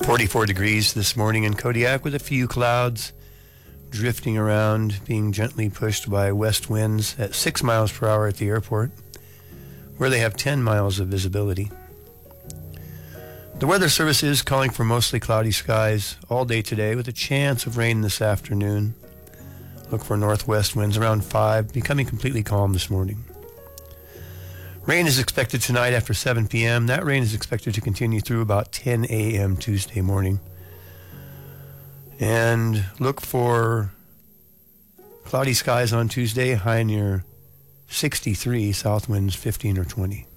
44 degrees this morning in Kodiak with a few clouds drifting around, being gently pushed by west winds at 6 miles per hour at the airport, where they have 10 miles of visibility. The Weather Service is calling for mostly cloudy skies all day today with a chance of rain this afternoon. Look for northwest winds around 5, becoming completely calm this morning. Rain is expected tonight after 7 p.m. That rain is expected to continue through about 10 a.m. Tuesday morning. And look for cloudy skies on Tuesday, high near 63, south winds 15 or 20.